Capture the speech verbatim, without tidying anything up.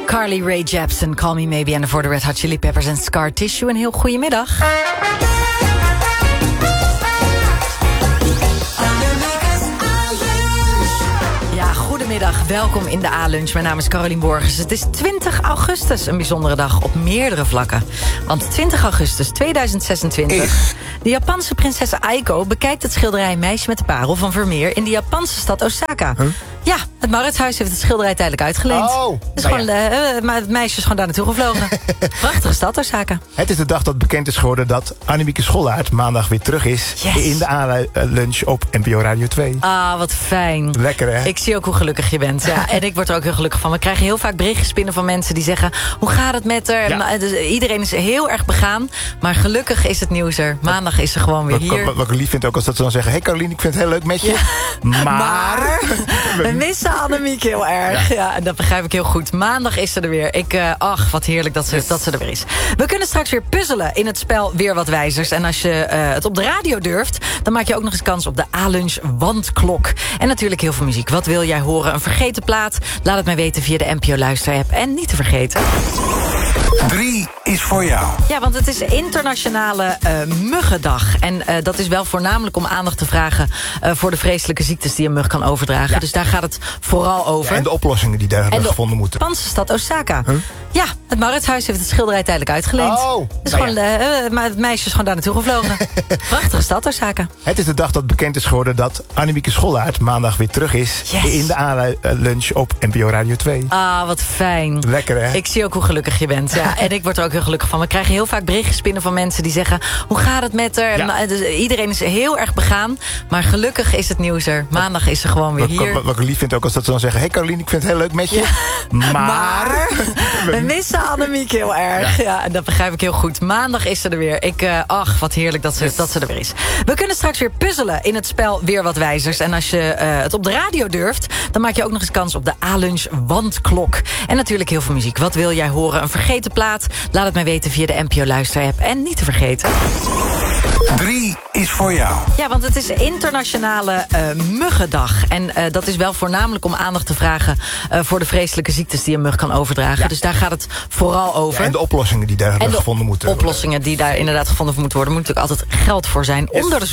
Carly Rae Jepsen, Call Me Maybe, en voor de Red Hot Chili Peppers en Scar Tissue. Een heel goedemiddag. Ja, goedemiddag. Welkom in de A-lunch. Mijn naam is Carolien Borgers. Het is twintig augustus, een bijzondere dag op meerdere vlakken. Want twintig augustus tweeduizend zesentwintig... Is. De Japanse prinses Aiko bekijkt het schilderij Meisje met de Parel van Vermeer in de Japanse stad Osaka. Huh? Ja, het Mauritshuis heeft het schilderij tijdelijk uitgeleend. Oh, dus nou gewoon, ja. uh, maar het meisje is gewoon daar naartoe gevlogen. Prachtige stad, Osaka. Het is de dag dat bekend is geworden dat Annemieke Schollaert maandag weer terug is. Yes. In de A-lunch op N P O Radio twee. Ah, wat fijn. Lekker, hè? Ik zie ook hoe gelukkig je bent. Ja, en ik word er ook heel gelukkig van. We krijgen heel vaak berichtjes binnen van mensen die zeggen, hoe gaat het met haar? Ja. Dus iedereen is heel erg begaan. Maar gelukkig is het nieuws er. Maandag is ze gewoon weer wat, hier. Wat, wat ik lief vind ook als dat ze dan zeggen, hey Carolien, ik vind het heel leuk met je. Ja. Maar... maar... we missen Annemiek heel erg. Ja. ja, en dat begrijp ik heel goed. Maandag is ze er weer. Ik, uh, ach, wat heerlijk dat ze, yes. dat ze er weer is. We kunnen straks weer puzzelen in het spel Weer Wat Wijzers. En als je uh, het op de radio durft, dan maak je ook nog eens kans op de A-lunch wandklok. En natuurlijk heel veel muziek. Wat wil jij horen? Een vergeten plaat? Laat het mij weten via de N P O Luister-app. En niet te vergeten... Drie is voor jou. Ja, want het is internationale uh, muggendag. En uh, dat is wel voornamelijk om aandacht te vragen uh, voor de vreselijke ziektes die een mug kan overdragen. Ja. Dus daar gaat het vooral over. Ja, en de oplossingen die daar en gevonden moeten. De Japanse stad Osaka. Huh? Ja, het Mauritshuis heeft het schilderij tijdelijk uitgeleend. Oh, dus nou gewoon, ja. uh, maar het meisje is gewoon daar naartoe gevlogen. Prachtige stad, Osaka. Het is de dag dat bekend is geworden dat Annemieke Schollaert maandag weer terug is. Yes. In de A-lunch op N P O Radio twee. Ah, wat fijn. Lekker, hè? Ik zie ook hoe gelukkig je bent. Ja, en ik word er ook heel gelukkig van. We krijgen heel vaak berichtjes binnen van mensen die zeggen, hoe gaat het met haar? Ja. Dus iedereen is heel erg begaan. Maar gelukkig is het nieuws er. Maandag is ze gewoon weer wat, hier. Wat, wat ik lief vind ook als dat ze dan zeggen, hey Carolien, ik vind het heel leuk met je. Ja. Maar... maar... we missen Annemiek heel erg. Ja. ja, en dat begrijp ik heel goed. Maandag is ze er weer. Ik, uh, ach, wat heerlijk dat ze, yes. dat ze er weer is. We kunnen straks weer puzzelen in het spel Weer Wat Wijzers. En als je uh, het op de radio durft, dan maak je ook nog eens kans op de A-lunch wandklok. En natuurlijk heel veel muziek. Wat wil jij horen? Een vergeten plaat? Laat het mij weten via de N P O Luister-app. En niet te vergeten... Drie is voor jou. Ja, want het is internationale uh, muggendag. En uh, dat is wel voornamelijk om aandacht te vragen uh, voor de vreselijke ziektes die een mug kan overdragen. Ja. Dus daar gaat het vooral over. Ja, en de oplossingen die daar en gevonden moeten worden. oplossingen die daar inderdaad gevonden moeten worden. Er moet natuurlijk altijd geld voor zijn. Yes. Onder de